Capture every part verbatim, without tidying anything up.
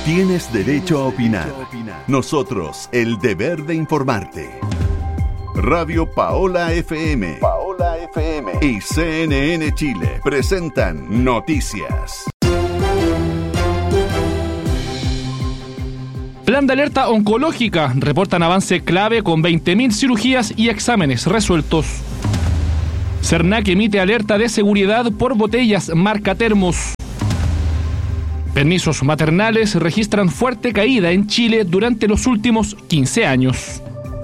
Tienes derecho a opinar. Nosotros, el deber de informarte. Radio Paola F M, Paola F M y C N N Chile presentan Noticias. Plan de alerta oncológica. Reportan avance clave con veinte mil cirugías y exámenes resueltos. Cernac emite alerta de seguridad por botellas marca Termos. Permisos maternales registran fuerte caída en Chile durante los últimos quince años.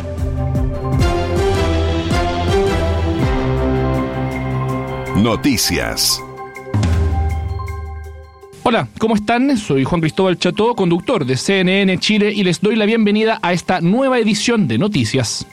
Noticias. Hola, ¿cómo están? Soy Juan Cristóbal Cható, conductor de C N N Chile, y les doy la bienvenida a esta nueva edición de Noticias.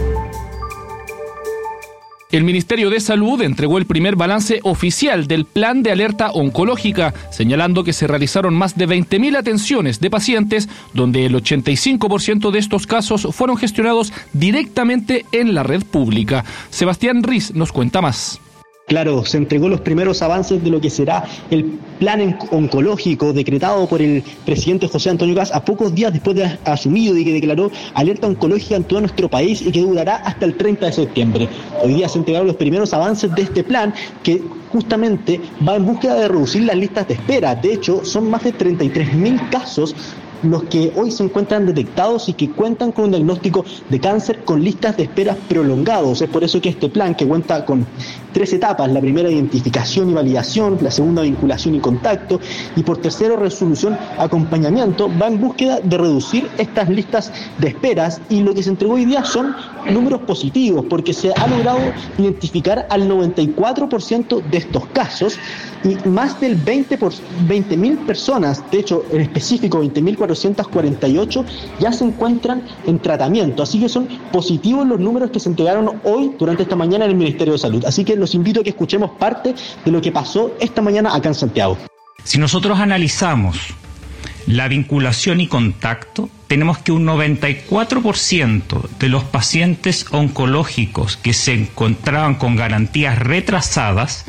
El Ministerio de Salud entregó el primer balance oficial del plan de alerta oncológica, señalando que se realizaron más de veinte mil atenciones de pacientes, donde el ochenta y cinco por ciento de estos casos fueron gestionados directamente en la red pública. Sebastián Riz nos cuenta más. Claro, se entregó los primeros avances de lo que será el plan oncológico decretado por el presidente José Antonio Kast a pocos días después de asumido y que declaró alerta oncológica en todo nuestro país y que durará hasta el treinta de septiembre. Hoy día se entregaron los primeros avances de este plan que justamente va en búsqueda de reducir las listas de espera. De hecho, son más de treinta y tres mil casos los que hoy se encuentran detectados y que cuentan con un diagnóstico de cáncer con listas de espera prolongados. Es por eso que este plan, que cuenta con tres etapas, la primera identificación y validación, la segunda vinculación y contacto, y por tercero resolución, acompañamiento, va en búsqueda de reducir estas listas de esperas, y lo que se entregó hoy día son números positivos, porque se ha logrado identificar al noventa y cuatro por ciento de estos casos, y más del veinte mil personas, de hecho en específico veinte mil cuatrocientos cuarenta y ocho, ya se encuentran en tratamiento. Así que son positivos los números que se entregaron hoy durante esta mañana en el Ministerio de Salud. Así que los invito a que escuchemos parte de lo que pasó esta mañana acá en Santiago. Si nosotros analizamos la vinculación y contacto, tenemos que un noventa y cuatro por ciento de los pacientes oncológicos que se encontraban con garantías retrasadas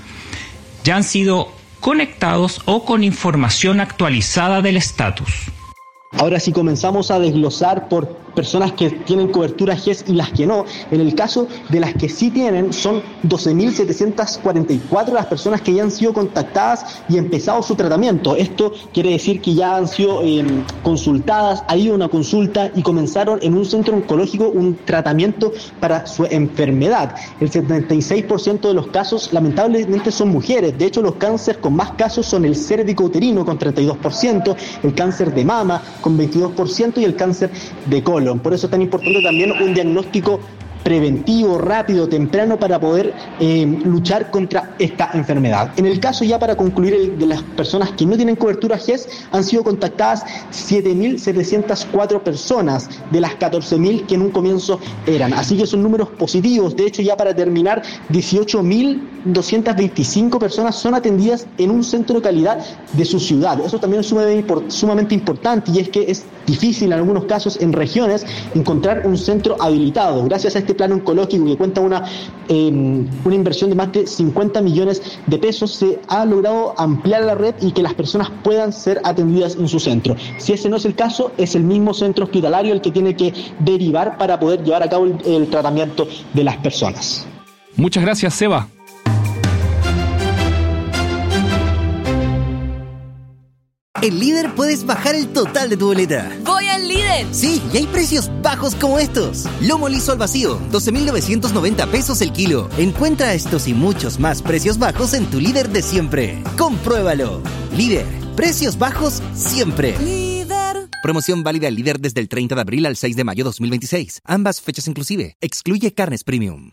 ya han sido conectados o con información actualizada del estatus. Ahora sí comenzamos a desglosar por personas que tienen cobertura G E S y las que no. En el caso de las que sí tienen, son doce mil setecientas cuarenta y cuatro las personas que ya han sido contactadas y empezado su tratamiento. Esto quiere decir que ya han sido eh, consultadas, ha ido a una consulta y comenzaron en un centro oncológico un tratamiento para su enfermedad. El setenta y seis por ciento de los casos lamentablemente son mujeres. De hecho, los cánceres con más casos son el cérvico-uterino con treinta y dos por ciento, el cáncer de mama con veintidós por ciento y el cáncer de colon. Por eso es tan importante también un diagnóstico preventivo, rápido, temprano, para poder eh, luchar contra esta enfermedad. En el caso, ya para concluir, el, de las personas que no tienen cobertura G E S, han sido contactadas siete mil setecientas cuatro personas de las catorce mil que en un comienzo eran. Así que son números positivos. De hecho, ya para terminar, dieciocho mil doscientas veinticinco personas son atendidas en un centro de calidad de su ciudad. Eso también es sumamente importante, y es que es difícil en algunos casos en regiones encontrar un centro habilitado. Gracias a este plan oncológico, que cuenta una, eh, una inversión de más de cincuenta millones de pesos, se ha logrado ampliar la red y que las personas puedan ser atendidas en su centro. Si ese no es el caso, es el mismo centro hospitalario el que tiene que derivar para poder llevar a cabo el, el tratamiento de las personas. Muchas gracias, Seba. En Líder puedes bajar el total de tu boleta. ¡Voy al Líder! Sí, y hay precios bajos como estos. Lomo liso al vacío, doce mil novecientos noventa pesos el kilo. Encuentra estos y muchos más precios bajos en tu Líder de siempre. Compruébalo. Líder, precios bajos siempre. Líder. Promoción válida al Líder desde el treinta de abril al seis de mayo dos mil veintiséis. Ambas fechas inclusive. Excluye carnes premium.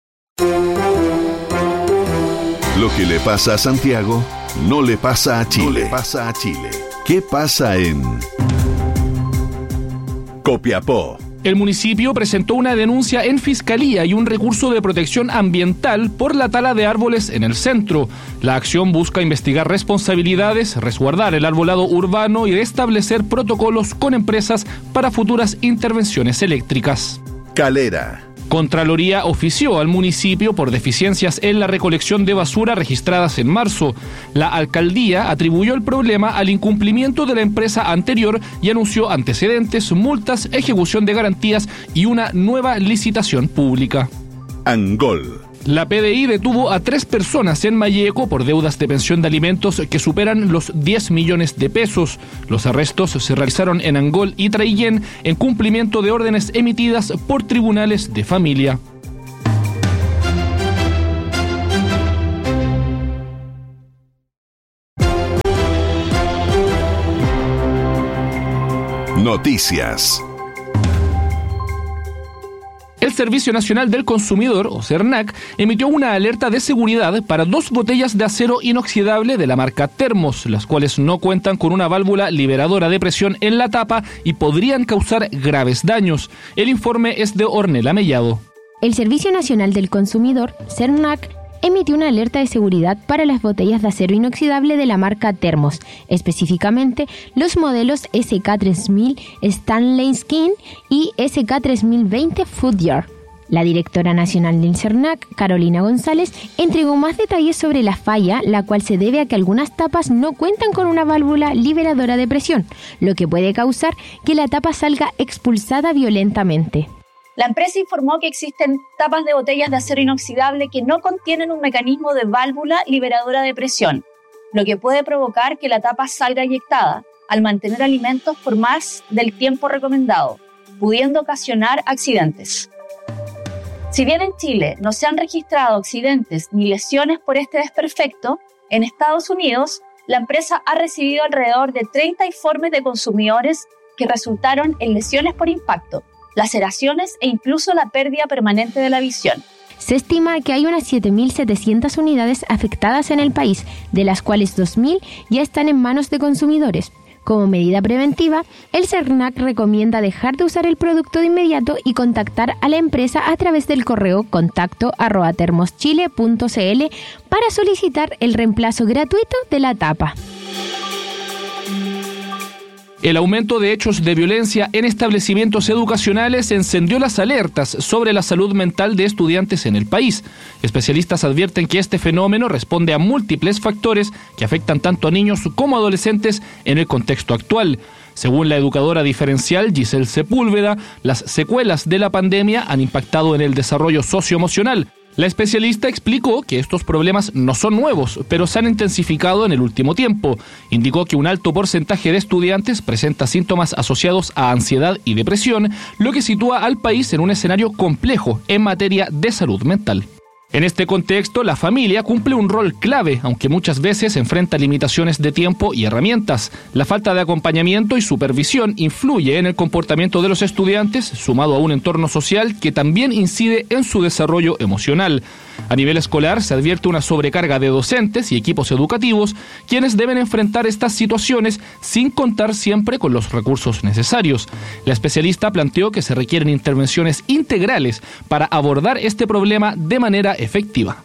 Lo que le pasa a Santiago no le pasa a Chile. No le pasa a Chile. ¿Qué pasa en Copiapó? El municipio presentó una denuncia en fiscalía y un recurso de protección ambiental por la tala de árboles en el centro. La acción busca investigar responsabilidades, resguardar el arbolado urbano y establecer protocolos con empresas para futuras intervenciones eléctricas. Calera. Contraloría ofició al municipio por deficiencias en la recolección de basura registradas en marzo. La alcaldía atribuyó el problema al incumplimiento de la empresa anterior y anunció antecedentes, multas, ejecución de garantías y una nueva licitación pública. Angol. La P D I detuvo a tres personas en Malleco por deudas de pensión de alimentos que superan los diez millones de pesos. Los arrestos se realizaron en Angol y Traillén en cumplimiento de órdenes emitidas por tribunales de familia. Noticias. El Servicio Nacional del Consumidor, o SERNAC, emitió una alerta de seguridad para dos botellas de acero inoxidable de la marca Termos, las cuales no cuentan con una válvula liberadora de presión en la tapa y podrían causar graves daños. El informe es de Ornella Mellado. El Servicio Nacional del Consumidor, SERNAC, emitió una alerta de seguridad para las botellas de acero inoxidable de la marca Termos, específicamente los modelos S K tres mil Stanley Skin y S K tres mil veinte Foodyard. La directora nacional del SERNAC, Carolina González, entregó más detalles sobre la falla, la cual se debe a que algunas tapas no cuentan con una válvula liberadora de presión, lo que puede causar que la tapa salga expulsada violentamente. La empresa informó que existen tapas de botellas de acero inoxidable que no contienen un mecanismo de válvula liberadora de presión, lo que puede provocar que la tapa salga eyectada al mantener alimentos por más del tiempo recomendado, pudiendo ocasionar accidentes. Si bien en Chile no se han registrado accidentes ni lesiones por este desperfecto, en Estados Unidos la empresa ha recibido alrededor de treinta informes de consumidores que resultaron en lesiones por impacto, laceraciones e incluso la pérdida permanente de la visión. Se estima que hay unas siete mil setecientas unidades afectadas en el país, de las cuales dos mil ya están en manos de consumidores. Como medida preventiva, el SERNAC recomienda dejar de usar el producto de inmediato y contactar a la empresa a través del correo contacto arroba termoschile punto cl para solicitar el reemplazo gratuito de la tapa. El aumento de hechos de violencia en establecimientos educacionales encendió las alertas sobre la salud mental de estudiantes en el país. Especialistas advierten que este fenómeno responde a múltiples factores que afectan tanto a niños como a adolescentes en el contexto actual. Según la educadora diferencial Giselle Sepúlveda, las secuelas de la pandemia han impactado en el desarrollo socioemocional. La especialista explicó que estos problemas no son nuevos, pero se han intensificado en el último tiempo. Indicó que un alto porcentaje de estudiantes presenta síntomas asociados a ansiedad y depresión, lo que sitúa al país en un escenario complejo en materia de salud mental. En este contexto, la familia cumple un rol clave, aunque muchas veces enfrenta limitaciones de tiempo y herramientas. La falta de acompañamiento y supervisión influye en el comportamiento de los estudiantes, sumado a un entorno social que también incide en su desarrollo emocional. A nivel escolar, se advierte una sobrecarga de docentes y equipos educativos, quienes deben enfrentar estas situaciones sin contar siempre con los recursos necesarios. La especialista planteó que se requieren intervenciones integrales para abordar este problema de manera efectiva.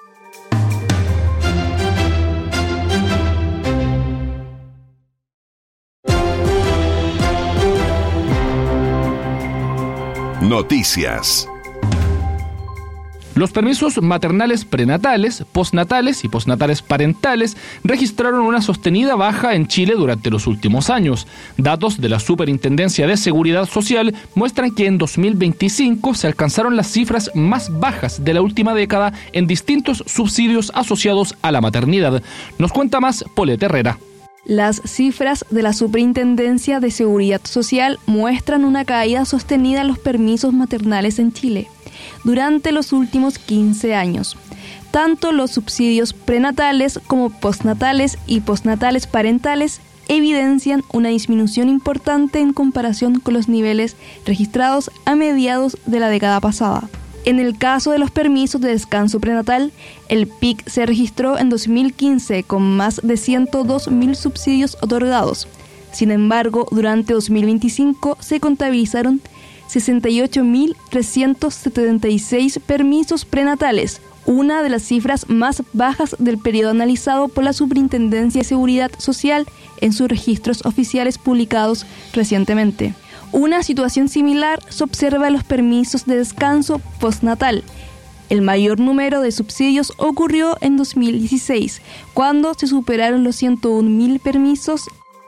Noticias. Los permisos maternales prenatales, postnatales y postnatales parentales registraron una sostenida baja en Chile durante los últimos años. Datos de la Superintendencia de Seguridad Social muestran que en dos mil veinticinco se alcanzaron las cifras más bajas de la última década en distintos subsidios asociados a la maternidad. Nos cuenta más Paulette Herrera. Las cifras de la Superintendencia de Seguridad Social muestran una caída sostenida en los permisos maternales en Chile durante los últimos quince años. Tanto los subsidios prenatales como postnatales y postnatales parentales evidencian una disminución importante en comparación con los niveles registrados a mediados de la década pasada. En el caso de los permisos de descanso prenatal, el pic se registró en dos mil quince con más de ciento dos mil subsidios otorgados. Sin embargo, durante dos mil veinticinco se contabilizaron sesenta y ocho mil trescientos setenta y seis permisos prenatales, una de las cifras más bajas del periodo analizado por la Superintendencia de Seguridad Social en sus registros oficiales publicados recientemente. Una situación similar se observa en los permisos de descanso postnatal. El mayor número de subsidios ocurrió en dos mil dieciséis, cuando se superaron los ciento un mil permisos.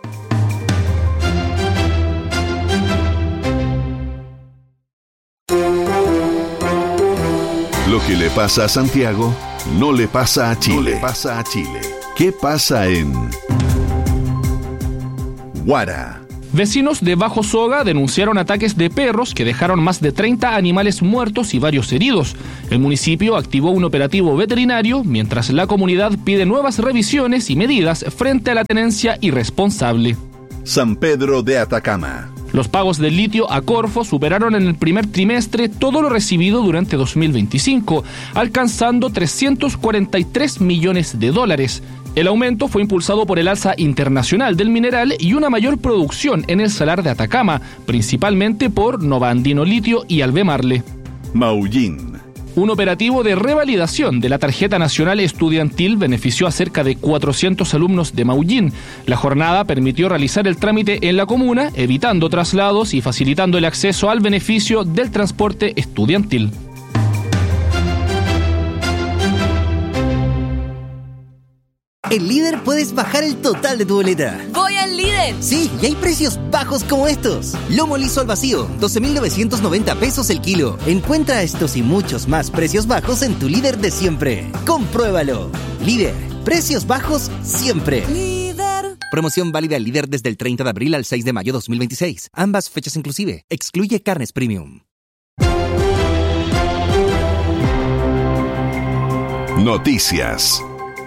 Lo que le pasa a Santiago no le pasa a Chile. No le pasa a Chile. ¿Qué pasa en Huara? Vecinos de Bajo Soga denunciaron ataques de perros que dejaron más de treinta animales muertos y varios heridos. El municipio activó un operativo veterinario mientras la comunidad pide nuevas revisiones y medidas frente a la tenencia irresponsable. San Pedro de Atacama. Los pagos del litio a Corfo superaron en el primer trimestre todo lo recibido durante dos mil veinticinco, alcanzando trescientos cuarenta y tres millones de dólares. El aumento fue impulsado por el alza internacional del mineral y una mayor producción en el salar de Atacama, principalmente por Nova Andino Litio y Albemarle. Maullín. Un operativo de revalidación de la tarjeta nacional estudiantil benefició a cerca de cuatrocientos alumnos de Maullín. La jornada permitió realizar el trámite en la comuna, evitando traslados y facilitando el acceso al beneficio del transporte estudiantil. En Líder puedes bajar el total de tu boleta. ¡Voy al Líder! Sí, y hay precios bajos como estos. Lomo liso al vacío, doce mil novecientos noventa pesos el kilo. Encuentra estos y muchos más precios bajos en tu Líder de siempre. Compruébalo. Líder, precios bajos siempre. Líder. Promoción válida al Líder desde el treinta de abril al seis de mayo dos mil veintiséis. Ambas fechas inclusive. Excluye carnes premium. Noticias.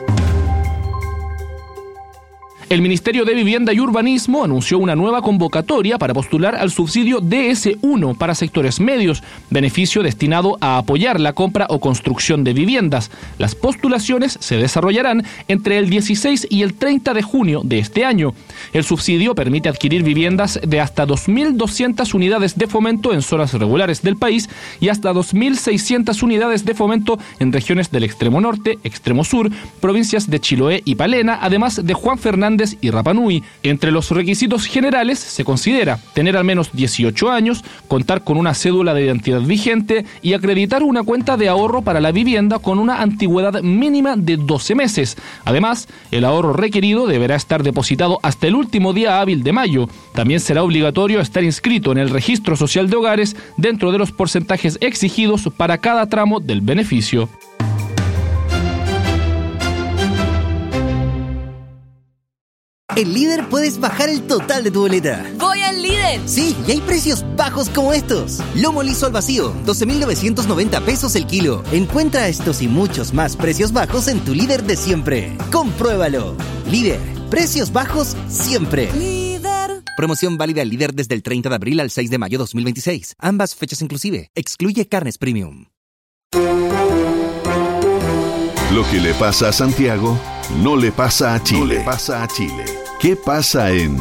El Ministerio de Vivienda y Urbanismo anunció una nueva convocatoria para postular al subsidio D S uno para sectores medios, beneficio destinado a apoyar la compra o construcción de viviendas. Las postulaciones se desarrollarán entre el dieciséis y el treinta de junio de este año. El subsidio permite adquirir viviendas de hasta dos mil doscientas unidades de fomento en zonas regulares del país y hasta dos mil seiscientas unidades de fomento en regiones del extremo norte, extremo sur, provincias de Chiloé y Palena, además de Juan Fernández y Rapa Nui. Entre los requisitos generales se considera tener al menos dieciocho años, contar con una cédula de identidad vigente y acreditar una cuenta de ahorro para la vivienda con una antigüedad mínima de doce meses. Además, el ahorro requerido deberá estar depositado hasta el último día hábil de mayo. También será obligatorio estar inscrito en el Registro Social de Hogares dentro de los porcentajes exigidos para cada tramo del beneficio. En Líder puedes bajar el total de tu boleta. ¡Voy al Líder! Sí, y hay precios bajos como estos. Lomo liso al vacío, doce mil novecientos noventa pesos el kilo. Encuentra estos y muchos más precios bajos en tu Líder de siempre. Compruébalo. Líder, precios bajos siempre. Líder. Promoción válida al Líder desde el treinta de abril al seis de mayo dos mil veintiséis. Ambas fechas inclusive. Excluye carnes premium. Lo que le pasa a Santiago no le pasa a Chile. No le pasa a Chile. ¿Qué pasa en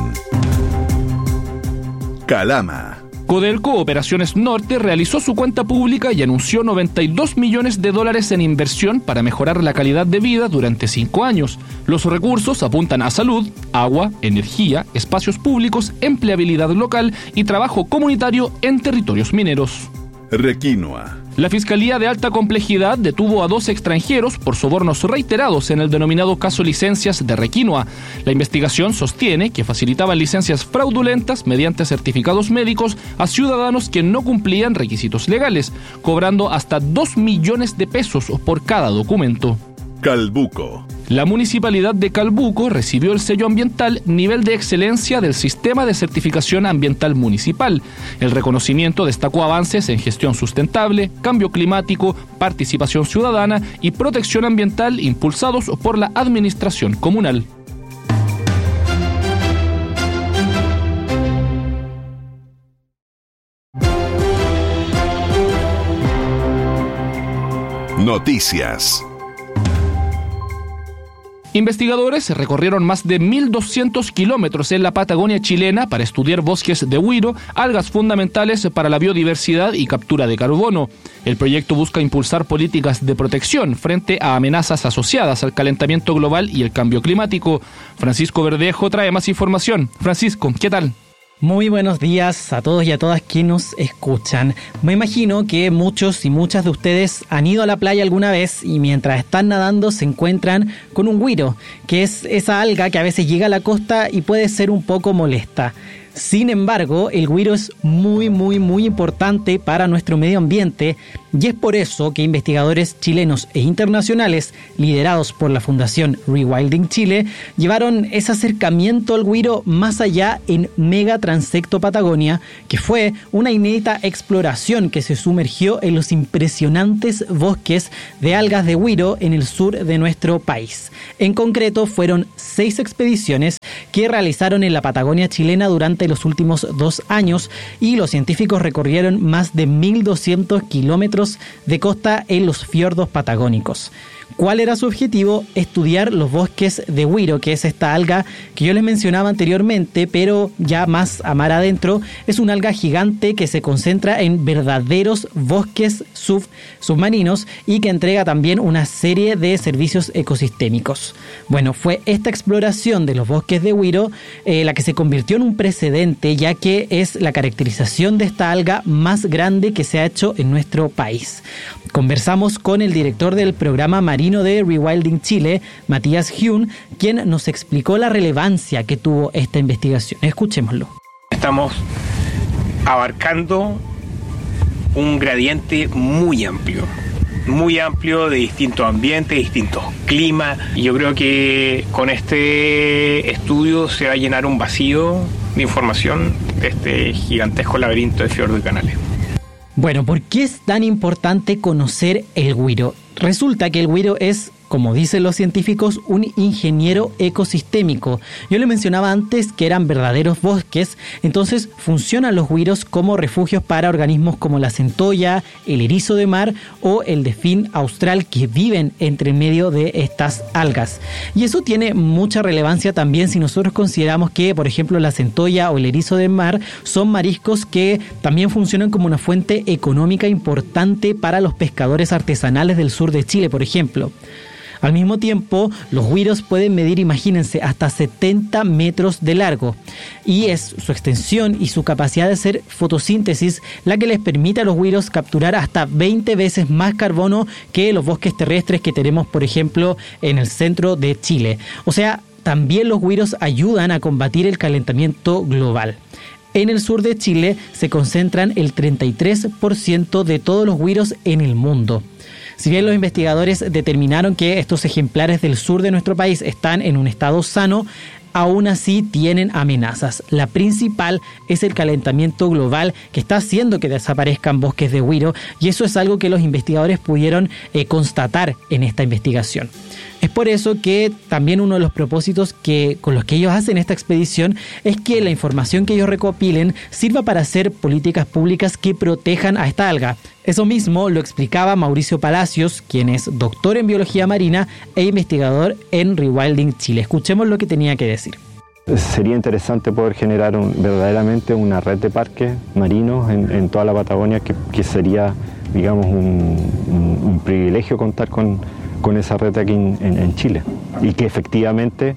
Calama? Codelco Operaciones Norte realizó su cuenta pública y anunció noventa y dos millones de dólares en inversión para mejorar la calidad de vida durante cinco años. Los recursos apuntan a salud, agua, energía, espacios públicos, empleabilidad local y trabajo comunitario en territorios mineros. Requinoa. La Fiscalía de Alta Complejidad detuvo a dos extranjeros por sobornos reiterados en el denominado caso licencias de Requinoa. La investigación sostiene que facilitaban licencias fraudulentas mediante certificados médicos a ciudadanos que no cumplían requisitos legales, cobrando hasta dos millones de pesos por cada documento. Calbuco. La Municipalidad de Calbuco recibió el sello ambiental Nivel de Excelencia del Sistema de Certificación Ambiental Municipal. El reconocimiento destacó avances en gestión sustentable, cambio climático, participación ciudadana y protección ambiental impulsados por la administración comunal. Noticias. Investigadores recorrieron más de mil doscientos kilómetros en la Patagonia chilena para estudiar bosques de huiro, algas fundamentales para la biodiversidad y captura de carbono. El proyecto busca impulsar políticas de protección frente a amenazas asociadas al calentamiento global y el cambio climático. Francisco Verdejo trae más información. Francisco, ¿qué tal? Muy buenos días a todos y a todas que nos escuchan. Me imagino que muchos y muchas de ustedes han ido a la playa alguna vez y mientras están nadando se encuentran con un güiro, que es esa alga que a veces llega a la costa y puede ser un poco molesta. Sin embargo, el güiro es muy, muy, muy importante para nuestro medio ambiente y es por eso que investigadores chilenos e internacionales, liderados por la Fundación Rewilding Chile, llevaron ese acercamiento al güiro más allá en Mega Transecto Patagonia, que fue una inédita exploración que se sumergió en los impresionantes bosques de algas de güiro en el sur de nuestro país. En concreto, fueron seis expediciones que realizaron en la Patagonia chilena durante los últimos dos años y los científicos recorrieron más de mil doscientos kilómetros de costa en los fiordos patagónicos. ¿Cuál era su objetivo? Estudiar los bosques de güiro, que es esta alga que yo les mencionaba anteriormente, pero ya más a mar adentro. Es una alga gigante que se concentra en verdaderos bosques sub, submarinos y que entrega también una serie de servicios ecosistémicos. Bueno, fue esta exploración de los bosques de güiro eh, la que se convirtió en un precedente, ya que es la caracterización de esta alga más grande que se ha hecho en nuestro país. Conversamos con el director del programa marino de Rewilding Chile, Matías Hyun, quien nos explicó la relevancia que tuvo esta investigación. Escuchémoslo. Estamos abarcando un gradiente muy amplio, muy amplio de distintos ambientes, distintos climas. Y yo creo que con este estudio se va a llenar un vacío de información de este gigantesco laberinto de fiordos y canales. Bueno, ¿por qué es tan importante conocer el güiro? Resulta que el güiro es, como dicen los científicos, un ingeniero ecosistémico. Yo le mencionaba antes que eran verdaderos bosques, entonces funcionan los güiros como refugios para organismos como la centolla, el erizo de mar o el delfín austral que viven entre medio de estas algas. Y eso tiene mucha relevancia también si nosotros consideramos que, por ejemplo, la centolla o el erizo de mar son mariscos que también funcionan como una fuente económica importante para los pescadores artesanales del sur de Chile, por ejemplo. Al mismo tiempo, los güiros pueden medir, imagínense, hasta setenta metros de largo. Y es su extensión y su capacidad de hacer fotosíntesis la que les permite a los güiros capturar hasta veinte veces más carbono que los bosques terrestres que tenemos, por ejemplo, en el centro de Chile. O sea, también los güiros ayudan a combatir el calentamiento global. En el sur de Chile se concentran el treinta y tres por ciento de todos los güiros en el mundo. Si bien los investigadores determinaron que estos ejemplares del sur de nuestro país están en un estado sano, aún así tienen amenazas. La principal es el calentamiento global que está haciendo que desaparezcan bosques de güiro y eso es algo que los investigadores pudieron eh, constatar en esta investigación. Es por eso que también uno de los propósitos que, con los que ellos hacen esta expedición es que la información que ellos recopilen sirva para hacer políticas públicas que protejan a esta alga. Eso mismo lo explicaba Mauricio Palacios, quien es doctor en biología marina e investigador en Rewilding Chile. Escuchemos lo que tenía que decir. Sería interesante poder generar un, verdaderamente una red de parques marinos en, en toda la Patagonia, que, que sería, digamos, un, un, un privilegio contar con, con esa red aquí en, en, en Chile, y que efectivamente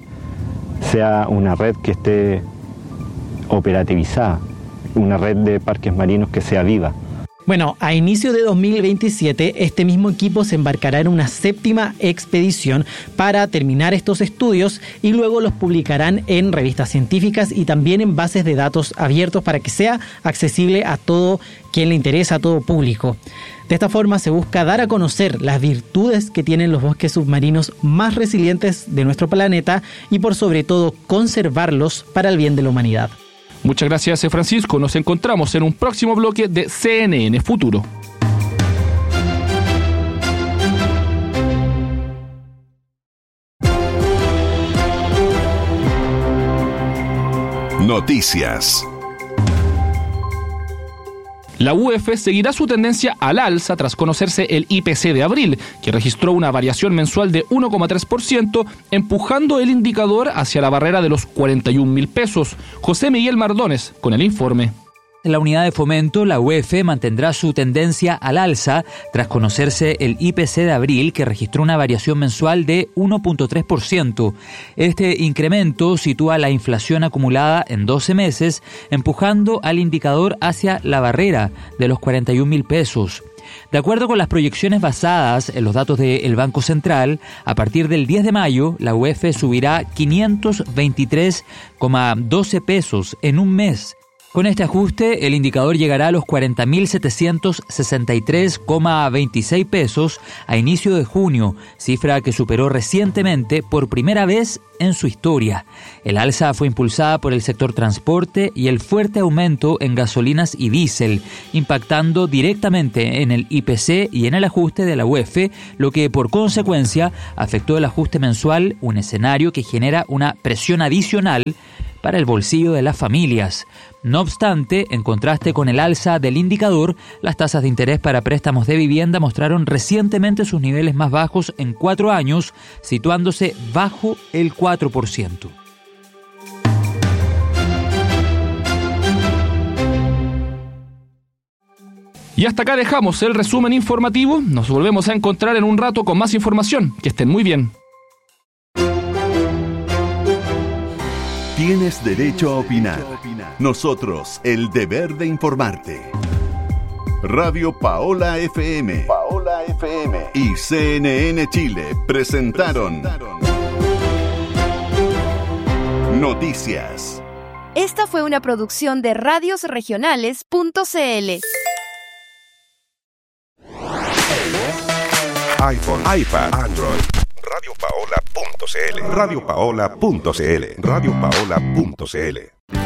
sea una red que esté operativizada, una red de parques marinos que sea viva. Bueno, a inicio de dos mil veintisiete, este mismo equipo se embarcará en una séptima expedición para terminar estos estudios y luego los publicarán en revistas científicas y también en bases de datos abiertos para que sea accesible a todo quien le interesa, a todo público. De esta forma se busca dar a conocer las virtudes que tienen los bosques submarinos más resilientes de nuestro planeta y por sobre todo conservarlos para el bien de la humanidad. Muchas gracias, Francisco. Nos encontramos en un próximo bloque de C N N Futuro. Noticias. La U E F seguirá su tendencia al alza tras conocerse el I P C de abril, que registró una variación mensual de uno coma tres por ciento, empujando el indicador hacia la barrera de los cuarenta y un mil pesos. José Miguel Mardones, con el informe. La unidad de fomento, la U E F, mantendrá su tendencia al alza tras conocerse el I P C de abril, que registró una variación mensual de uno punto tres por ciento. Este incremento sitúa la inflación acumulada en doce meses, empujando al indicador hacia la barrera de los cuarenta y un mil pesos. De acuerdo con las proyecciones basadas en los datos del Banco Central, a partir del diez de mayo, la U E F subirá quinientos veintitrés coma doce pesos en un mes. Con este ajuste, el indicador llegará a los cuarenta mil setecientos sesenta y tres coma veintiséis pesos a inicio de junio, cifra que superó recientemente por primera vez en su historia. El alza fue impulsada por el sector transporte y el fuerte aumento en gasolinas y diésel, impactando directamente en el I P C y en el ajuste de la U E F, lo que por consecuencia afectó el ajuste mensual, un escenario que genera una presión adicional para el bolsillo de las familias. No obstante, en contraste con el alza del indicador, las tasas de interés para préstamos de vivienda mostraron recientemente sus niveles más bajos en cuatro años, situándose bajo el cuatro por ciento. Y hasta acá dejamos el resumen informativo. Nos volvemos a encontrar en un rato con más información. Que estén muy bien. Tienes derecho a opinar. Nosotros, el deber de informarte. Radio Paola F M, Paola F M y C N N Chile presentaron Noticias. Esta fue una producción de radios regionales punto c l. iPhone, iPad, Android. radio paola punto c l. radio paola punto c l. radio paola punto c l.